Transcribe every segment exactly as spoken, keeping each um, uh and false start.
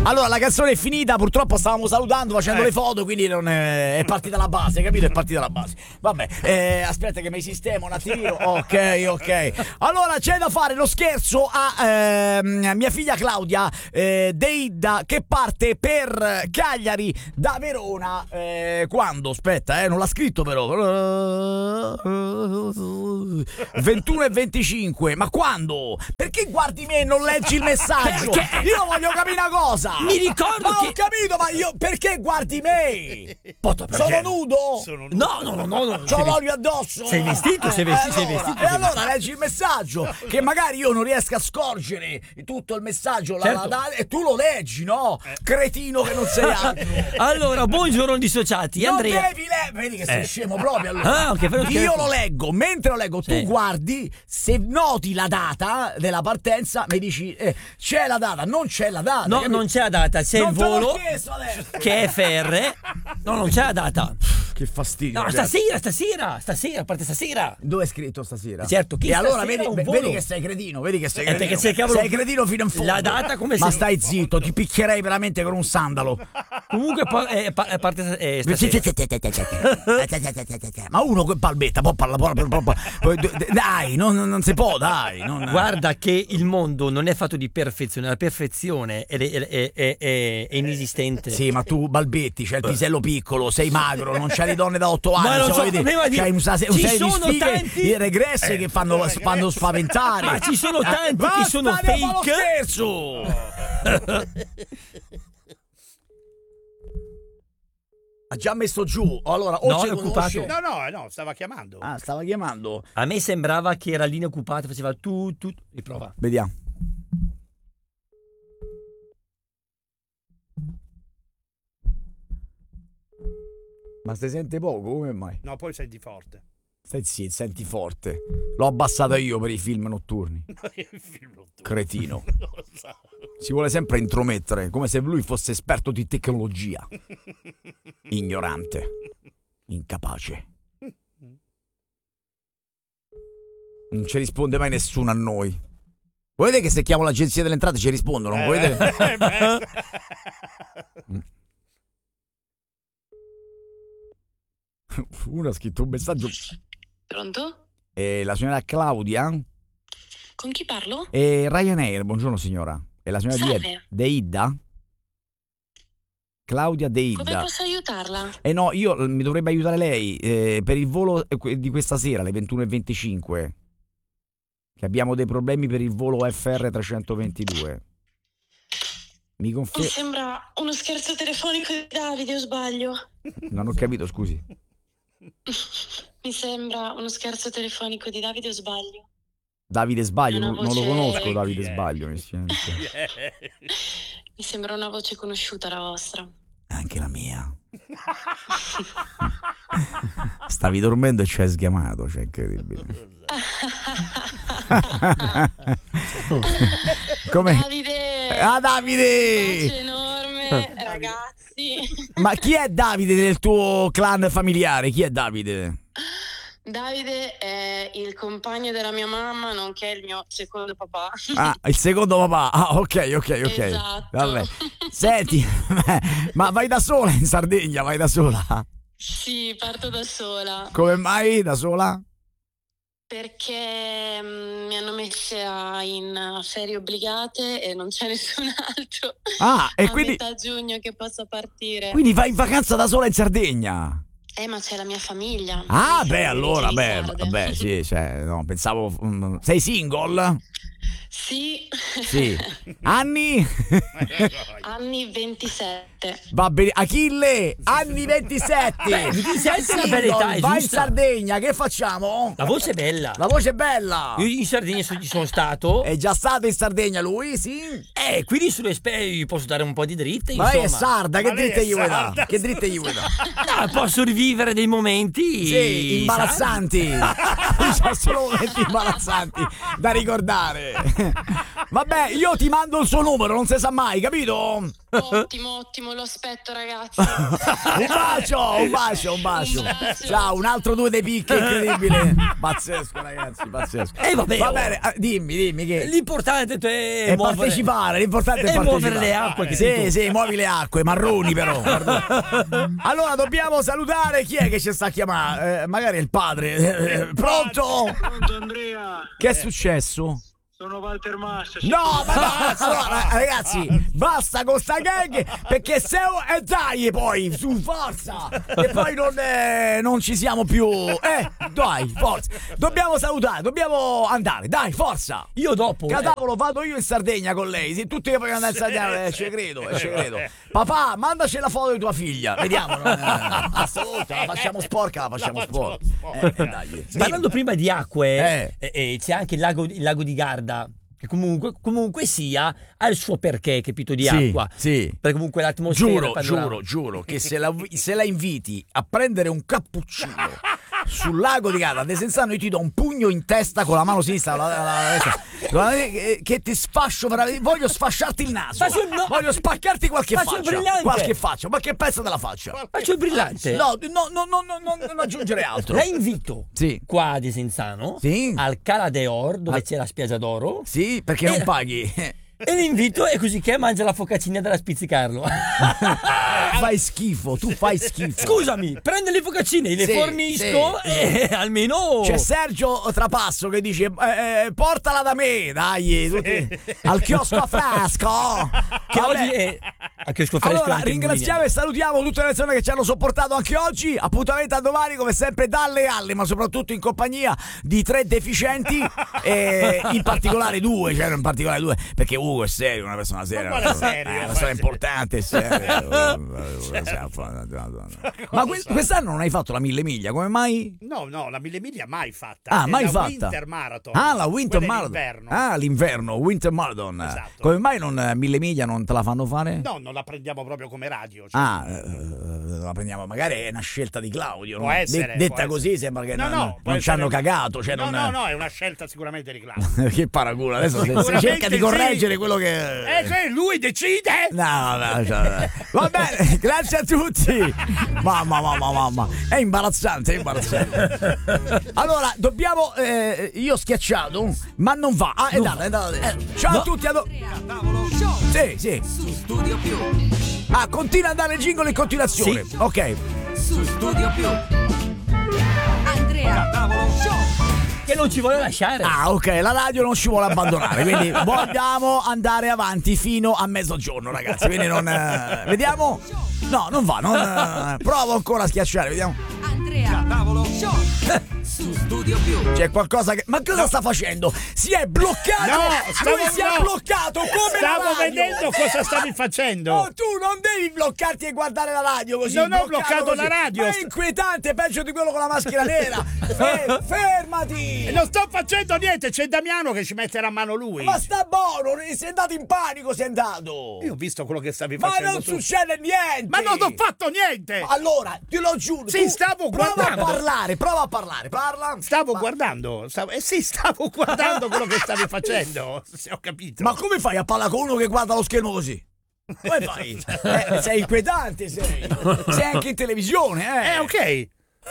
Allora, la canzone è finita, purtroppo stavamo salutando, facendo Eh. le foto, quindi non è, è partita la base, capito? È partita la base. Vabbè, eh, aspetta che mi sistemo un attimino. Ok, ok. Allora, c'è da fare lo scherzo a ehm, mia figlia Claudia eh, Deida, che parte per Cagliari da Verona. Eh, quando? Aspetta, eh, non l'ha scritto però. ventuno e venticinque. Ma quando? Perché guardi me e non leggi il messaggio? Perché? Io voglio capire una cosa. Mi ricordo ma che- ho capito, ma io perché guardi me? Poto, Sono perché? nudo? Sono nudo. No, no, no, no, no. C'ho sei l'olio addosso? sei vestito, sei Eh, vestito, sei allora, vestito, E sei allora leggi il messaggio, che magari io non riesco a scorgere tutto il messaggio la- Certo. la- e tu lo leggi, no? Cretino che non sei altro. Allora, buongiorno dissociati, Non Andrea. devi le- vedi che sei Eh. scemo proprio allora. Ah, ok, però Io scherzo. lo leggo, mentre lo leggo Sì. tu guardi, se noti la data della partenza mi dici eh, c'è la data, non c'è la data. No, capito? non c'è la data, c'è Non il te l'ho volo chiesto adesso. che è F R. No, non c'è la data. Che fastidio. No, ragazzi. stasera, stasera, stasera, parte stasera. Dove è scritto stasera? Certo, chi E allora stasera vedi, un ve- volo. vedi che sei cretino, vedi che sei Eh, cretino. perché sei cavolo- sei cretino fino in fondo. La data come Ma se- stai zitto, ti picchierei veramente con un sandalo. Comunque pa- eh, pa- parte eh, stasera. Ma uno che balbetta, poi parla, parla, parla, parla. Dai, non, non si può, dai. Non... Guarda che il mondo non è fatto di perfezione, la perfezione è, è- è- è- è- è inesistente. Sì, ma tu balbetti, c'hai il pisello piccolo, sei magro, non c'hai le donne da otto anni. Ma non se so, vuoi vedere. prima di- C'hai un, sase- un ci serie di sono sfighe tanti- regresse che fanno, fanno spaventare. Ma ci sono tanti che Basta, sono andiamo allo fake. scherzo. Ha già messo giù. Allora, o No, ci è conosce- occupato. No, no, no, stava chiamando. Ah, stava chiamando. A me sembrava che era linea occupata, faceva tu, tu, riprova. Vediamo. Ma stai sente poco? Come mai? No, poi senti forte. Stai zitto, senti forte. L'ho abbassata io per i film notturni. Il film non tu. Cretino. Lo so. Si vuole sempre intromettere, come se lui fosse esperto di tecnologia. Ignorante. Incapace. Non ci risponde mai nessuno a noi. Volete che se chiamo l'agenzia delle entrate ci rispondono? Eh, Volete? eh, beh. Uno ha scritto un messaggio. Pronto? Eh, la signora Claudia? Con chi parlo? E Ryanair, buongiorno signora. È la signora Salve. di Deida? Claudia Come Deida. posso aiutarla? Eh no, io mi dovrebbe aiutare lei eh, per il volo eh, que- di questa sera, alle ventuno e venticinque. Che abbiamo dei problemi per il volo F R trecentoventidue. Mi Mi conferma? sembra uno scherzo telefonico di Davide, o sbaglio? Non ho capito, scusi. Mi sembra uno scherzo telefonico di Davide, o sbaglio? Davide Sbaglio, Una non, non lo voce- conosco Davide Chi è? Sbaglio. mi spiace. Mi sembra una voce conosciuta la vostra. Anche la mia. Stavi dormendo e ci hai sgamato, cioè incredibile. Come? Davide! Ah, Davide! Voce enorme, ragazzi. Ma chi è Davide del tuo clan familiare? Chi è Davide? Davide è il compagno della mia mamma, nonché il mio secondo papà. Ah, il secondo papà. Ah, ok, ok, ok. Esatto. Vabbè. Senti, ma vai da sola in Sardegna? Vai da sola? Sì, parto da sola. Come mai da sola? Perché mm, mi hanno messa in ferie obbligate e non c'è nessun altro Ah, e a quindi, metà giugno che possa partire. quindi vai in vacanza da sola in Sardegna? Eh, ma c'è la mia famiglia. Ah, Io beh, sono allora, di beh, Sarde. beh, sì, cioè, no, pensavo... mm, sei single? Sì. Sì. Anni? Anni ventisette. Va bene. Achille, anni ventisette. Beh, ventisette è una bella Single, età, è vai in giusta. Sardegna, che facciamo? La voce è bella. La voce è bella. Io in Sardegna so- ci sono stato. È già stato in Sardegna lui, sì? Eh, quindi sulle spese gli posso dare un po' di dritte, Ma lei è insomma. sarda, che Ma lei dritte è gli vuoi dare? sarda. Che dritte gli vuoi dare? Ah, posso rivivere dei momenti Sì, imbarazzanti. C'è solo momenti imbarazzanti da ricordare. Vabbè, io ti mando il suo numero, non si sa mai, capito? Ottimo, ottimo, lo aspetto, ragazzi. Un bacio, un bacio, un bacio. Un bacio. Ciao, un altro due dei picchi, incredibile. Pazzesco, ragazzi, pazzesco. Eh, vabbè, Va oh. bene, eh, dimmi, dimmi che... L'importante è, È muovere- partecipare, l'importante è e partecipare. muovere le acque. Che Sì, tu- sì, muovi le acque, marroni però. guarda. Allora dobbiamo salutare chi è che ci sta a chiamare? Eh, magari il padre. Eh, pronto? Pronto Andrea, Che è successo? sono Walter Massa. No, ma basta, allora, ragazzi, basta con sta gag perché se e dai poi su forza e poi non, eh, non ci siamo più. Eh, dai, forza. Dobbiamo salutare, dobbiamo andare, dai, forza. Io dopo. eh. Cadavolo, vado io in Sardegna con lei. Se tutti vogliono andare in Sardegna, eh, ci credo, eh, ci credo. Papà, mandaci la foto di tua figlia. Vediamo. Non, eh, a stavolta la facciamo sporca, la facciamo sporca. Eh, eh, dai. Parlando prima di acque, Eh. eh, eh, c'è anche il lago, il lago di Garda. Che comunque, comunque sia, ha il suo perché, capito, di Sì, acqua. sì. Perché comunque l'atmosfera. Giuro, il panorama- giuro, giuro che se la, se la inviti a prendere un cappuccino sul lago di Garda, De Senzano, io ti do un pugno in testa con la mano sinistra, la, la- la destra. Guarda che, che ti sfascio, veramente. Voglio sfasciarti il naso. Faccio il- no. Voglio spaccarti qualche Faccio il faccia, brillante. qualche faccia, qualche pezzo della faccia. Faccio il brillante. No, no, no, no, no, no, non aggiungere altro. La invito Sì. qua a De Senzano, Sì. al Cala d'Or, dove Ah. c'è la spiaggia d'oro. Sì, perché Eh. non paghi. E l'invito è così che mangia la focaccina della Spizzicarlo. Fai schifo, tu fai schifo. Scusami, prende le focaccine, le Sì, fornisco sì, e almeno. C'è Sergio Trapasso che dice eh, eh, portala da me, dai, tutti, al chiosco fresco. Che Vabbè. oggi è a chiosco fresco. Allora anche in ringraziamo e salutiamo tutte le persone che ci hanno sopportato anche oggi. Appuntamento a domani come sempre dalle alle, ma soprattutto in compagnia di tre deficienti e in particolare due, cioè in particolare due, perché Ugo è serio, una persona seria, Ma una quale persona, serio? eh, una persona importante e seria. Ma que- quest'anno non hai fatto la mille miglia, come mai? No, no, la mille miglia mai fatta. Ah, È mai la fatta. Winter Marathon. Ah, la Winter Quella è Marathon. l'inverno. Ah, l'inverno, Winter Marathon. Esatto. Come mai non eh, mille miglia non te la fanno fare? No, non la prendiamo proprio come radio. cioè- Ah, eh, la prendiamo, magari è una scelta di Claudio. Può no? essere, De- detta può così essere. sembra che No, non, no, non può ci essere- hanno cagato. Cioè no, non... no, no, è una scelta sicuramente di Claudio. Che paraculo, adesso se- se Sicuramente cerca di sì. correggere quello che... Eh, che lui decide? No, no, cioè, va bene, grazie a tutti. Mamma, mamma, mamma, è imbarazzante, è imbarazzante. Allora, dobbiamo. Eh, io ho schiacciato, ma non va. Ah, è andata, è andata. Ciao a tutti. Ado- sì, sì. Su Studio Più, Ah, continua ad andare il jingle in continuazione. Sì. Ok. su Studio Più. Andrea Tavolo Show. Che non ci vuole lasciare. Ah, ok, la radio non ci vuole abbandonare, quindi vogliamo andare avanti fino a mezzogiorno, ragazzi. Quindi non. eh, vediamo. No, non va, non. eh, provo ancora a schiacciare, vediamo. Andrea Tavolo Show. Su Studio Più. C'è qualcosa che. Ma cosa sta facendo? Si è bloccato! No, Lui stavo- si è no. bloccato come Stavo la radio. vedendo cosa stavi facendo. Oh, tu non devi bloccarti e guardare la radio così. Non ho bloccato bloccato la così. radio. Ma è inquietante, peggio di quello con la maschera nera. Fe- fermati! E non sto facendo niente, c'è Damiano che ci metterà a mano lui. Ma sta buono, sei andato in panico, sei andato. Io ho visto quello che stavi Ma facendo. non tu. succede niente. Ma non ho fatto niente. Allora, te lo giuro. Sì, tu stavo prova guardando. a parlare, prova a parlare, parla. Stavo Ma- guardando. Stavo... Eh sì, stavo guardando quello che stavi facendo. Se ho capito. Ma come fai a parlare con uno che guarda lo schermo così? Come fai? Eh, sei inquietante, sei. Sei anche in televisione, eh. Eh, ok.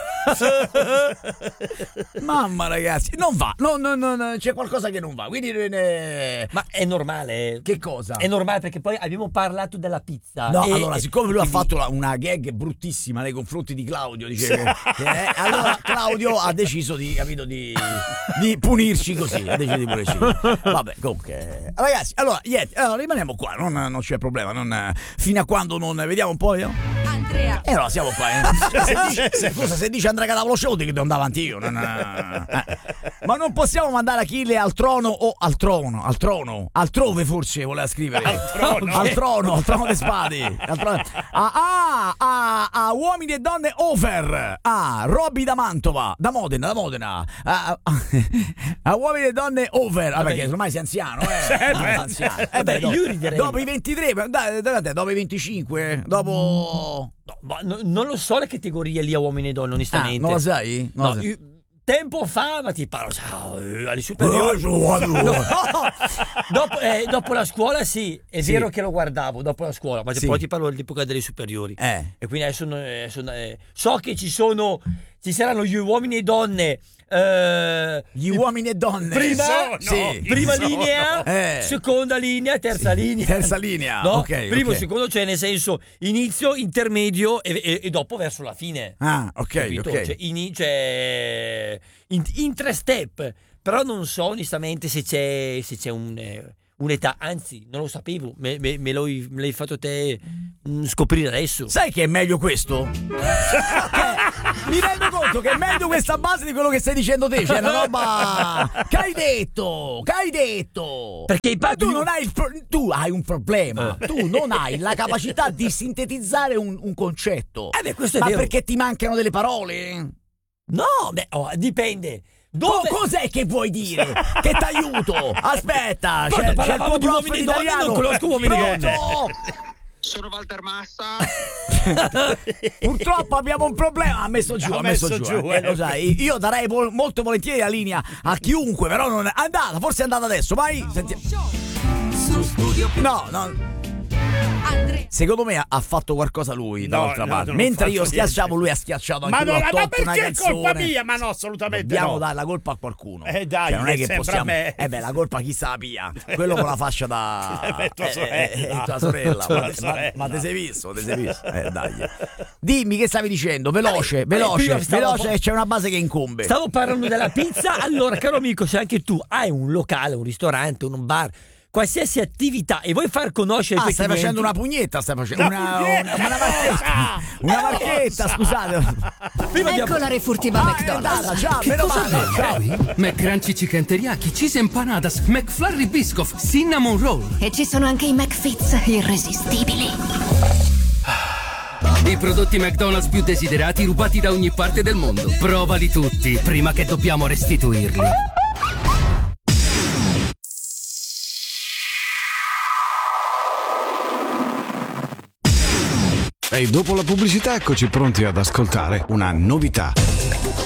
Mamma ragazzi, non va, no, no, no, no, c'è qualcosa che non va, quindi eh, Ma è normale. che cosa? È normale perché poi abbiamo parlato della pizza. No, e- allora, siccome lui ha quindi- fatto la- una gag bruttissima nei confronti di Claudio, dice che- che- eh, allora Claudio ha deciso di, capito, di, di punirci così, ha deciso di punirci così. Vabbè, comunque, ragazzi, allora, niente, allora, rimaniamo qua, non, non c'è problema, non, fino a quando non, vediamo un po', io. Andrea E allora siamo qua, eh. Se dice, se- scusa, se dice Andrea Cadavolo Show, dico che devo andare avanti io. Non, eh. Ma non possiamo mandare Achille al trono o al trono, al trono, altrove forse voleva scrivere. Al trono. Al trono, al trono delle spade. Al trono- Ah, ah, ah, ah, uomini e donne over. Ah, Robby da Mantova, da Modena, da Modena. Ah, ah, ah, uomini e donne over. Ah, perché ormai sei anziano, eh. Ah, anziano. Eh, beh, Vabbè, dopo, io riderei. dopo i ventitré, dai, dai, dai, dopo i venticinque, dopo... No, ma no- non lo so le categorie lì a uomini e donne, Ah, onestamente. non lo sai? Non No, lo sai. io- tempo fa, ma ti parlo ciao, alle superiori. No. dopo, eh, dopo la scuola sì, è Sì. vero che lo guardavo dopo la scuola, ma Sì. poi ti parlo dell'epoca delle superiori. Eh. E quindi adesso eh, sono, eh, so che ci sono, ci saranno gli uomini e donne. eh, Gli uomini e donne. Prima, sono? Sì. prima sono? linea, Eh. seconda linea, terza linea. Terza linea. No, Ok, primo, ok. secondo, cioè nel senso inizio, intermedio e, e- e dopo verso la fine. Ah, ok, Capito? ok. Cioè, in, cioè, in, in tre step, però non so onestamente se c'è, se c'è un, eh, un'età, anzi non lo sapevo, me, me- me lo- me l'hai fatto te mm, scoprire adesso. Sai che è meglio questo? Che- mi rendo conto che è meglio questa base di quello che stai dicendo te. C'è una roba. Che hai detto? Che hai detto? Perché i Ma padri- tu non hai il pro- tu hai un problema. Tu non hai la capacità di sintetizzare un, un concetto. Eh beh, questo è Ma vero. perché ti mancano delle parole? No, beh, oh, dipende. Co- Dove... cos'è che vuoi dire? Che t'aiuto? Aspetta, Pronto, c'è, c'è il parlavamo tuo di prof uomini di e donne, italiano. non conosco uomini e donne. Pronto? Sono Walter Massa. Purtroppo abbiamo un problema. Ha messo giù, Ha ha messo, messo giù. giù, eh. eh. Lo sai, io darei vol- molto volentieri la linea a chiunque, però non è andata, forse è andata adesso. Vai, senti- Su Studio No, no. Secondo me ha- ha fatto qualcosa lui No, dall'altra no, parte. non ho Mentre fatto io schiacciavo, niente. lui ha schiacciato anche Ma, lui. non, ha ma tolto una perché è colpa canzone. mia? Ma no, assolutamente Dobbiamo no. dare la colpa a qualcuno. Eh, dai, Cioè, non è che sempre a possiamo. me. Eh beh, la colpa chi sa la pia? Quello con la fascia da. Eh, tua sorella. tua sorella. Tua ma, ma- sorella. ma te sei visto? Te sei visto? Eh, dai. Dimmi che stavi dicendo, veloce, Eh, veloce, prima stavo- veloce, che c'è una base che incombe. Stavo parlando della pizza. Allora, caro amico, se anche tu hai un locale, un ristorante, un bar, qualsiasi attività e vuoi far conoscere i Ah, tuoi stai clienti- facendo una pugnetta, stai facendo Una una, pugnetta, una, una marchetta, una marchetta, scusate. Prima di- Ecco la refurtiva Ah, è McDonald's. andata, ciao, meno male, ciao. Qui, McCrunchy Chicken Teriyaki, Cheese Empanadas, McFlurry Biscoff, Cinnamon Roll. E ci sono anche i McFits irresistibili. I prodotti McDonald's più desiderati rubati da ogni parte del mondo. Provali tutti prima che dobbiamo restituirli. E dopo la pubblicità eccoci pronti ad ascoltare una novità.